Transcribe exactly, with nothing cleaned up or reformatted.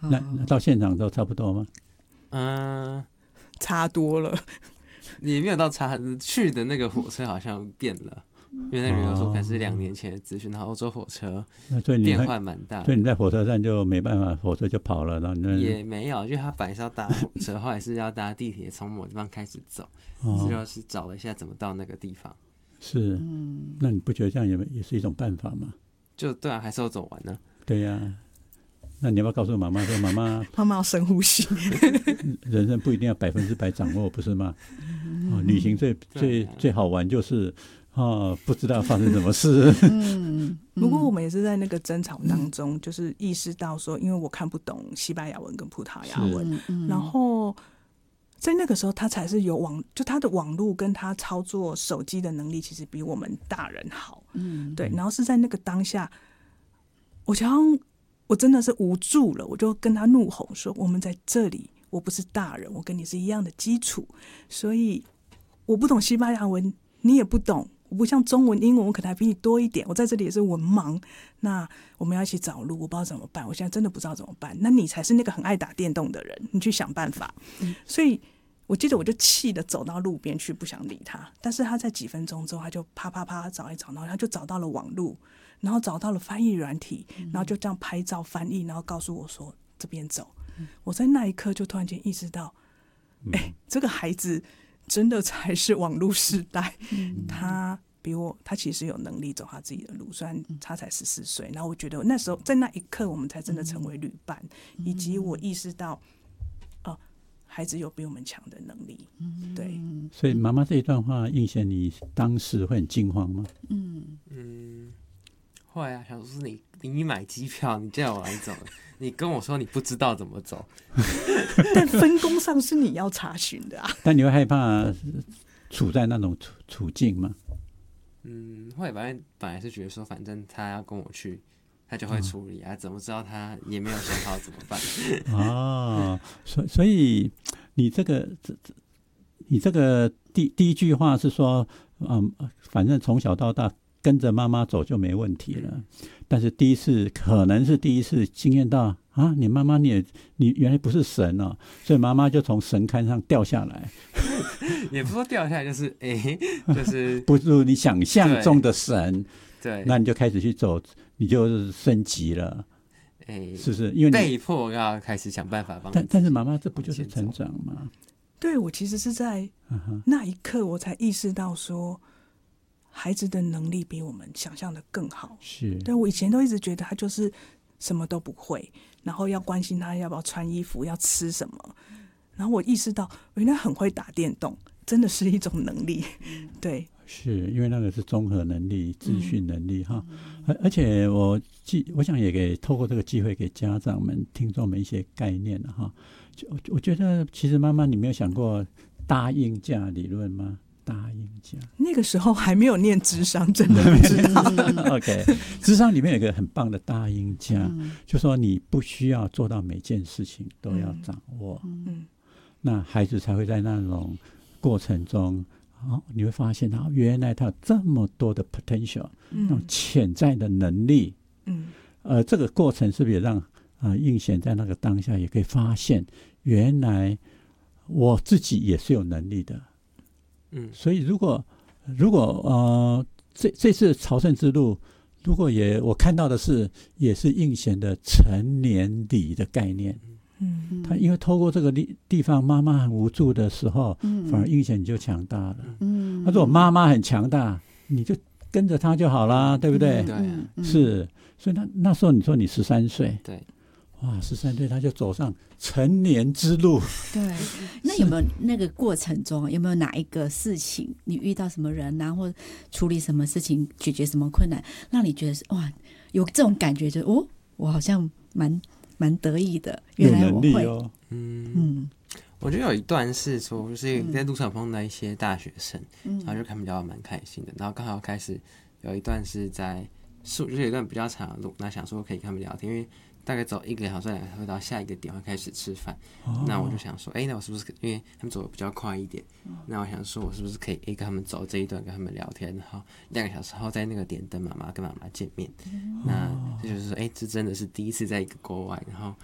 那那到现场都差不多吗？ 嗯、呃， 差多了， 也没有到差，去的那个火车好像变了。因为那旅游书可能是两年前的资讯，然后欧洲火车变换蛮大的， 所以你在火车站就没办法，火车就跑了，然后你也没有，因为他本来是要搭火车，后来是要搭地铁从某地方开始走，哦、就是找了一下怎么到那个地方。 是，那你不觉得这样也也是一种办法吗？ 就对啊，还是要走完呢。 对呀、啊，那你要不要告诉妈妈说，妈妈， 妈妈要深呼吸， 人生不一定要百分之百掌握，不是吗？哦、旅行最最最好玩就是。哦，不知道发生什么事。 嗯，不过我们也是在那个争吵当中，嗯、就是意识到说，因为我看不懂西班牙文跟葡萄牙文，然后在那个时候他才是有网，就他的网络跟他操作手机的能力，其实比我们大人好。嗯，对。然后是在那个当下，我想我真的是无助了，我就跟他怒吼说：“我们在这里，我不是大人，我跟你是一样的基础，所以我不懂西班牙文，你也不懂。”我不像中文、英文，我可能还比你多一点。我在这里也是文盲，那我们要一起找路，我不知道怎么办。我现在真的不知道怎么办。那你才是那个很爱打电动的人，你去想办法。嗯、所以我记得我就气的走到路边去，不想理他。但是他在几分钟之后，他就啪啪啪找一找，然后他就找到了网路，然后找到了翻译软体，然后就这样拍照翻译，然后告诉我说这边走。嗯、我在那一刻就突然间意识到，哎、欸，这个孩子。真的才是网络时代，嗯、他比我，他其实有能力走他自己的路，虽然他才十四岁。然后我觉得那时候在那一刻，我们才真的成为旅伴，嗯、以及我意识到，哦，孩子有比我们强的能力。对， 所以妈妈这一段话，映贤你当时会很惊慌吗？ 嗯嗯，会啊，想说是你你买机票，你叫我来走。你跟我说你不知道怎么走， 但分工上是你要查询的啊。 但你会害怕处在那种处处境吗？ 嗯，会，反正本来是觉得说，反正他要跟我去，他就会处理啊。嗯、怎么知道他也没有想好怎么办？ 哦，所所以你这个你这个第第一句话是说，嗯，反正从小到大跟着妈妈走就没问题了。嗯、但是第一次可能是第一次经验到啊，你妈妈你也你原来不是神哦，所以妈妈就从神龛上掉下来。 也不是说掉下来，就是哎、欸，就是不是你想象中的神。 对， 那你就开始去走，你就升级了。哎、欸，是不是？因为你被迫要开始想办法帮。 但但是妈妈，这不就是成长吗？ 对，我其实是在那一刻我才意识到说。孩子的能力比我们想象的更好， 是对我以前都一直觉得他就是什么都不会，然后要关心他要不要穿衣服，要吃什么，然后我意识到原来很会打电动真的是一种能力，对， 是因为那个是综合能力、资讯能力哈、嗯，而且我我想也给透过这个机会给家长们、听众们一些概念哈。我觉得其实妈妈，你没有想过答应价理论吗？答应价， 那个时候还没有念智商，真的不知道。 OK， 智商里面有一个很棒的答应价，嗯、就说你不需要做到每件事情都要掌握，嗯，那孩子才会在那种过程中，哦、你会发现他原来他有这么多的 potential，嗯、那种潜在的能力，嗯，呃，这个过程是不是也让呃映贤在那个当下也可以发现，原来我自己也是有能力的。嗯，所以如果如果呃这这次朝圣之路，如果也我看到的是也是映贤的成年礼的概念，嗯，他因为透过这个地地方，妈妈很无助的时候，嗯，反而映贤你就强大了，嗯，他说妈妈很强大，你就跟着他就好啦，对不对？ 对、嗯嗯，是，所以那那时候你说你十三岁， 对。 哇，十三岁他就走上成年之路。 对，那有没有那个过程中有没有哪一个事情，你遇到什么人啊，或处理什么事情，解决什么困难，让你觉得哇，有这种感觉，就哦，我好像蛮蛮得意的，原来我会。 有能力哦， 嗯嗯，我觉得有一段是说，就是在路上碰到一些大学生，嗯、然后就他们聊得蛮开心的，然后刚好开始有一段是在树，就是有一段比较长的路，那想说可以跟他们聊天，因为。大概走一个小时两个小时到下一个点会开始吃饭，哦、那我就想说，哎、欸，那我是不是因为他们走的比较快一点，哦、那我想说，我是不是可以跟他们走这一段，跟他们聊天，然后两个小时后在那个点等妈妈跟妈妈见面。哦、那这就是说，哎、欸，这真的是第一次在一个国外，然后